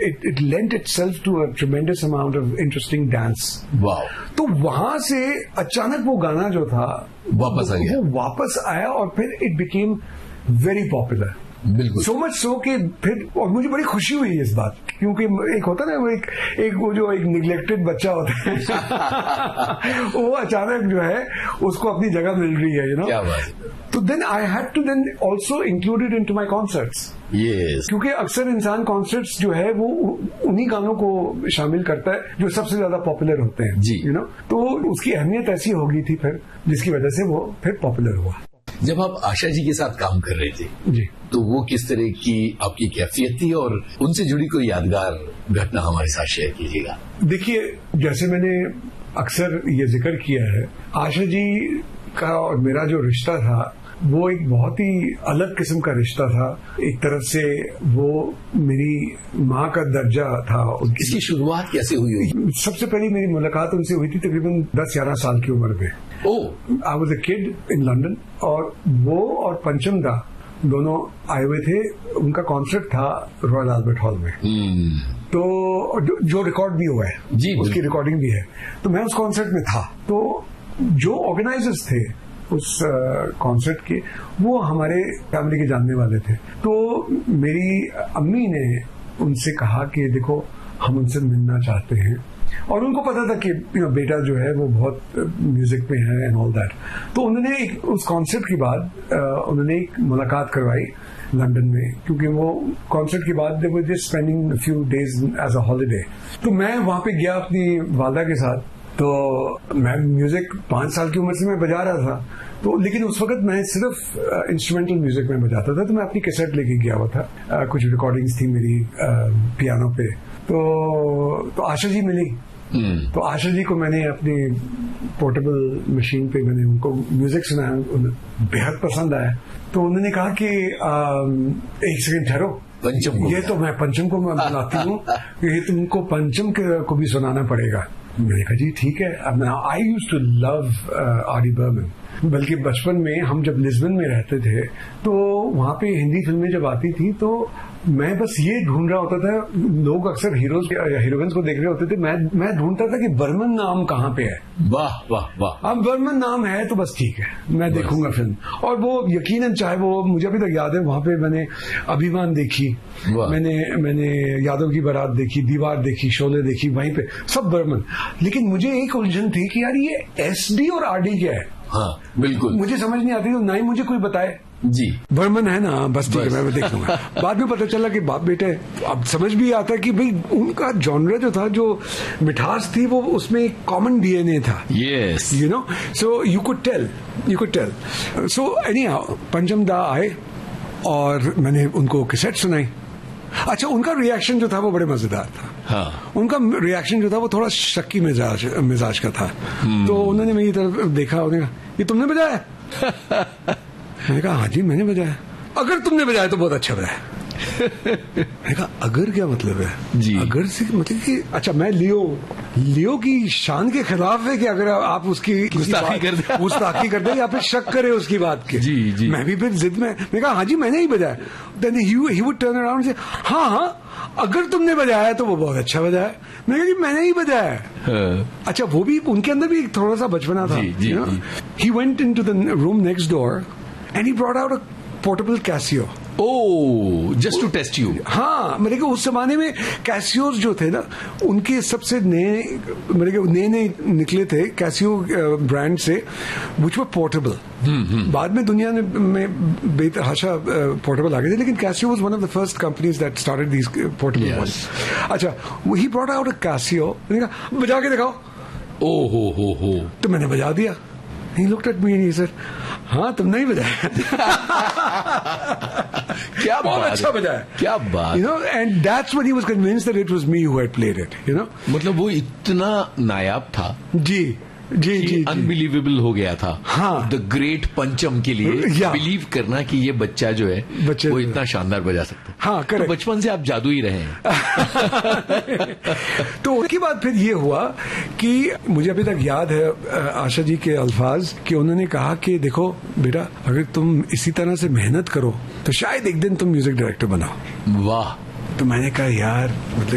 it lent itself to a tremendous amount of interesting dance. वाह, तो वहां से अचानक वो गाना जो था वापस आ गया। वो वापस आया और फिर it became very popular. बिल्कुल। सो मच सो कि फिर, और मुझे बड़ी खुशी हुई इस बात, क्योंकि एक होता ना वो एक वो जो एक निग्लेक्टेड बच्चा होता है वो अचानक जो है उसको अपनी जगह मिल रही है, यू नो। क्या बात। तो then I had to then also include it into my concerts. Yes. क्योंकि अक्सर इंसान कॉन्सर्ट्स जो है वो उन्हीं गानों को शामिल करता है जो सबसे ज्यादा पॉपुलर होते हैं, जी, यू नो। तो उसकी अहमियत ऐसी हो गई थी फिर, जिसकी वजह से वो फिर पॉपुलर हुआ। जब आप आशा जी के साथ काम कर रहे थे जी, तो वो किस तरह की आपकी कैफियत थी, और उनसे जुड़ी कोई यादगार घटना हमारे साथ शेयर कीजिएगा। देखिए, जैसे मैंने अक्सर ये जिक्र किया है, आशा जी का और मेरा जो रिश्ता था वो एक बहुत ही अलग किस्म का रिश्ता था। एक तरफ से वो मेरी माँ का दर्जा था उनकी। इसकी शुरुआत कैसे हुई? सबसे पहली मेरी मुलाकात उनसे हुई थी तकरीबन 10-11 साल की उम्र में। I was a kid in London, और वो और पंचम दा दोनों आए हुए थे। उनका कॉन्सर्ट था रॉयल अल्बर्ट हॉल में, तो जो रिकॉर्ड भी हुआ है जी, उसकी रिकॉर्डिंग भी है। तो मैं उस कॉन्सर्ट में था। तो जो ऑर्गेनाइजर्स थे उस कॉन्सर्ट के, वो हमारे फैमिली के जानने वाले थे। तो मेरी अम्मी ने उनसे कहा कि देखो, हम उनसे मिलना चाहते हैं, और उनको पता था कि बेटा जो है वो बहुत म्यूजिक में है एंड ऑल दैट। तो उन्होंने उस कॉन्सर्ट के बाद उन्होंने एक मुलाकात करवाई लंदन में, क्योंकि वो कॉन्सर्ट के बाद दे were just spending few days as a holiday. तो मैं वहां पे गया अपनी वालदा के साथ। तो मैं म्यूजिक 5 साल की उम्र से मैं बजा रहा था, तो लेकिन उस वक्त मैं सिर्फ इंस्ट्रूमेंटल म्यूजिक में बजाता था। तो मैं अपनी कैसेट लेके गया हुआ था, कुछ रिकॉर्डिंग्स थी मेरी पियानो पे। तो आशा जी मिली। तो आशा जी को मैंने अपनी पोर्टेबल मशीन पे मैंने उनको म्यूजिक सुनाया, उन्हें बेहद पसंद आया। तो उन्होंने कहा कि एक सेकंड ठहरो, पंचम को, ये तो मैं पंचम को बुलाती हूँ, ये तुमको पंचम को भी सुनाना पड़ेगा। मैंने कहा जी ठीक है। अब आई यूज्ड टू लव आरी बर्मन, बल्कि बचपन में हम जब लिस्बन में रहते थे तो वहां पे हिंदी फिल्में जब आती थी तो मैं बस ये ढूंढ रहा होता था। लोग अक्सर हीरोज या हीरोइंस को देख रहे होते थे, मैं ढूंढता था कि बर्मन नाम कहाँ पे है। वाह वाह वाह। अब बर्मन नाम है तो बस ठीक है, मैं देखूंगा फिल्म। और वो यकीनन, चाहे वो, मुझे अभी तक याद है, वहां पे मैंने अभिमान देखी, मैंने यादव की बारात देखी, दीवार देखी, शोले देखी, वहीं पे सब बर्मन। लेकिन मुझे एक उलझन थी कि यार ये SD और RD क्या है। हाँ बिल्कुल, मुझे समझ नहीं आती, तो ना ही मुझे कोई बताए। जी, बर्मन है ना, बस ठीक है, मैं देख लूंगा। बाद में पता चला कि बाप बेटे, अब समझ भी आता कि भाई उनका जॉनर जो था, जो मिठास थी, वो उसमें एक कॉमन DNA था। Yes, you know, so you could tell. So anyhow पंचम दा आए और मैंने उनको कैसेट सुनाई। अच्छा, उनका रिएक्शन जो था वो बड़े मजेदार था। हाँ, उनका रिएक्शन जो था वो थोड़ा शक्की मिजाज का था। तो उन्होंने मेरी तरफ देखा, उन्होंने कहा ये तुमने बजाया? मैंने कहा हाँ जी मैंने बजाया। अगर तुमने बजाया तो बहुत अच्छा बजाया। मैंने कहा अगर क्या मतलब है जी? अगर से मतलब कि अच्छा, मैं लियो की शान के खिलाफ है कि अगर आप उसकी गुस्ताखी कर दे या फिर शक करे उसकी बात के। जी जी। मैं भी फिर जिद में, मैंने कहा हाँ जी मैंने ही बजाया। Then he would turn around से, हाँ अगर तुमने बजाया तो वो बहुत अच्छा बजाया। मैंने कहा जी मैंने ही बजाया। अच्छा, वो भी उनके अंदर भी थोड़ा सा बचपना था। He went into the room next door and he brought out a portable Casio. Oh, just to test you. हाँ, मेरे को उस जमाने में कैसियोज जो थे ना, उनके सबसे नए निकले थे कैसियो ब्रांड से, विच वर पोर्टेबल। बाद में दुनिया में बेतहाशा पोर्टेबल आ गए थे, लेकिन Casio was one of the first companies that started these portable once. अच्छा, he brought out a Casio, मैंने कहा बजा के दिखाओ। ओह हो। तो मैंने बजा दिया। He looked at me and he said, हाँ तुमने ही बजाया। क्या बहुत बात अच्छा बजाया, क्या बात। You know, and that's when he was convinced that it was me who had played it. You know, मतलब वो इतना नायाब था जी जी, अनबिलीवेबल हो गया था। हाँ, द ग्रेट पंचम के लिए बिलीव करना कि ये बच्चा जो है वो इतना शानदार बजा सकता है। हाँ, तो बचपन से आप जादू ही रहे हैं। तो उसके बाद फिर ये हुआ कि मुझे अभी तक याद है आशा जी के अल्फाज कि उन्होंने कहा कि देखो बेटा, अगर तुम इसी तरह से मेहनत करो तो शायद एक दिन तुम म्यूजिक डायरेक्टर बनाओ। वाह। तो मैंने कहा यार, मतलब